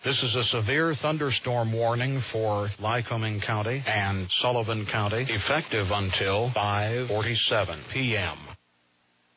This is a severe thunderstorm warning for Lycoming County and Sullivan County, effective until 5:47 p.m.